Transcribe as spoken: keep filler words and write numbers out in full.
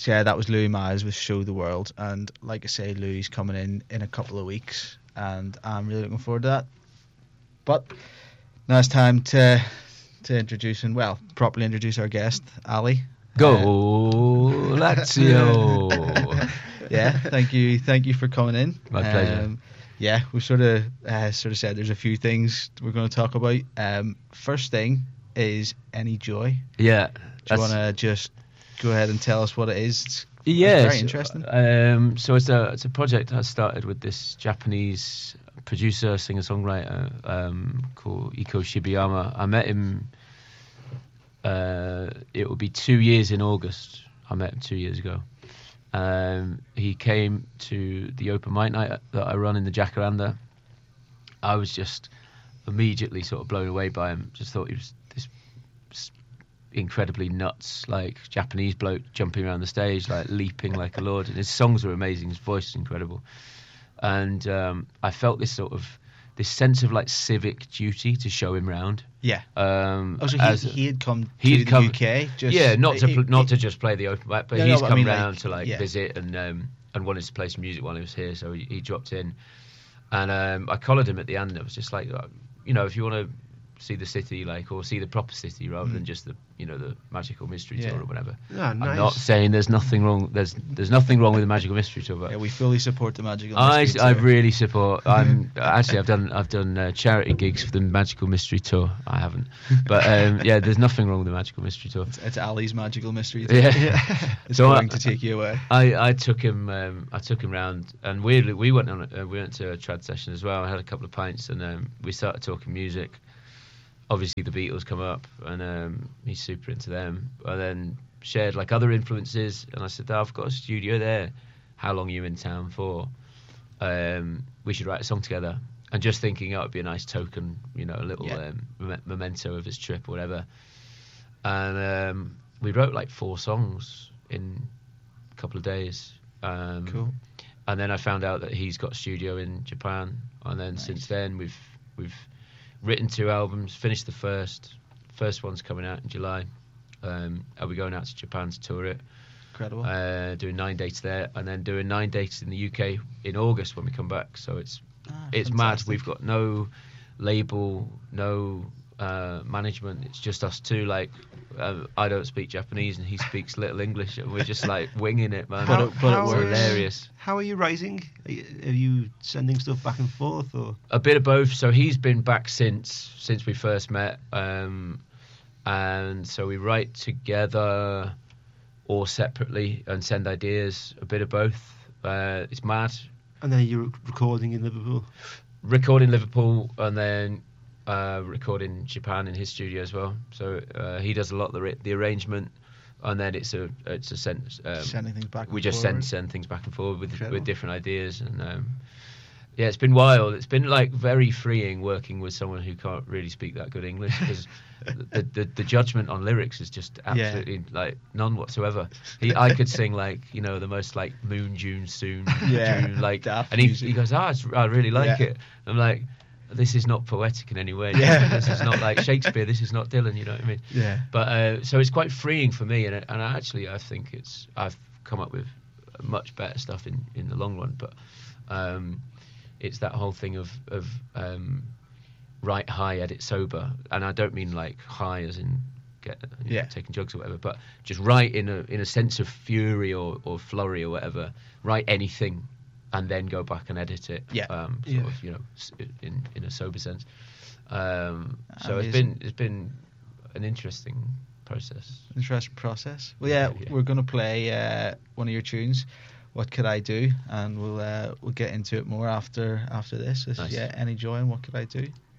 So yeah, that was Louis Miles with Show the World, and like I say, Louis coming in in a couple of weeks, and I'm really looking forward to that. But now it's time to to introduce and well properly introduce our guest, Ali. Go uh, Lazio! Yeah, thank you, thank you for coming in. My pleasure. Um, yeah, we sort of uh, sort of said there's a few things we're going to talk about. Um, first thing is Any Joy. Yeah. Do you want to just go ahead and tell us what it is? It's, yeah, it's very interesting. Um, so it's a it's a project I started with this Japanese producer, singer songwriter um, called Iko Shibayama. I met him. Uh, it will be two years in August. I met him two years ago. Um, he came to the open mic night that I run in the Jacaranda. I was just immediately sort of blown away by him. Just thought he was this incredibly nuts, like Japanese bloke jumping around the stage, like leaping like a lord. And his songs were amazing. His voice is incredible. And um, I felt this sort of this sense of like civic duty to show him round. Yeah. Um, oh, so he, he had come he'd to the come, U K. Just, yeah, not to it, pl- not it, to just play the open mic, but no, he's no, come I mean, round like, to like yeah. visit and um, and wanted to play some music while he was here. So he, he dropped in, and um, I collared him at the end. I was just like, uh, you know, if you want to see the city, like, or see the proper city rather mm. than just the, you know, the Magical Mystery yeah. Tour or whatever. Ah, nice. I'm not saying there's nothing wrong. There's there's nothing wrong with the Magical Mystery Tour. But yeah, we fully support the Magical I, Mystery I Tour. really support. I'm actually I've done I've done uh, charity gigs for the Magical Mystery Tour. I haven't, but um, yeah, there's nothing wrong with the Magical Mystery Tour. It's, it's Ali's Magical Mystery Tour. Yeah, yeah. It's so going I, to take you away. I, I took him um, I took him round, and weirdly we went on a, uh, we went to a trad session as well. I had a couple of pints, and um, we started talking music. Obviously the Beatles come up, and um, he's super into them. And then shared like other influences, and I said, oh, I've got a studio there. How long are you in town for? Um, we should write a song together. And just thinking, oh, it'd be a nice token, you know, a little yeah. um, mem- memento of his trip or whatever. And um, we wrote like four songs in a couple of days. Um, cool. And then I found out that he's got a studio in Japan. And then nice. since then we've we've written two albums, finished the first. First one's coming out in July. Um, I'll be going out to Japan to tour it. Incredible. Uh, doing nine dates there, and then doing nine dates in the U K in August when we come back. So it's ah, it's fantastic. mad. We've got no label, no uh, management. It's just us two. Like uh, I don't speak Japanese and he speaks little English, and we're just like winging it, man. How, but how it's are, hilarious. How are you writing? Are you, are you sending stuff back and forth, or A bit of both. So he's been back since since we first met, um, and so we write together or separately and send ideas. A bit of both. Uh, it's mad. and then you're recording in Liverpool? Record in Liverpool, and then uh, record in Japan in his studio as well. So uh, he does a lot of the re- the arrangement, and then it's a it's a send, um, Sending things back. we and just forward. send send things back and forward with Incredible. with different ideas, and um, yeah, it's been wild. It's been like very freeing working with someone who can't really speak that good English, because the, the the judgment on lyrics is just absolutely like none whatsoever. He I could sing like, you know, the most like Moon June Soon Yeah, June, like, daft and he music. he goes, ah, it's, I really like Yeah. it. I'm like, this is not poetic in any way. Yeah. This is not like Shakespeare. This is not Dylan. You know what I mean? Yeah. But uh, so it's quite freeing for me, and and I actually I think it's I've come up with much better stuff in, in the long run. But um, it's that whole thing of of um, write high, edit sober, and I don't mean like high as in get you know, Yeah. taking drugs or whatever, but just write in a in a sense of fury or, or flurry or whatever. Write anything, and then go back and edit it. Yeah. Um, sort Yeah. of, you know, s- in in a sober sense. Um, so Amazing. it's been it's been an interesting process. Interesting process. Well, yeah, Yeah, yeah. we're gonna play uh, one of your tunes. What could I do? And we'll uh, we'll get into it more after after this. This is, Nice. yeah, Any Joy and What Could I Do?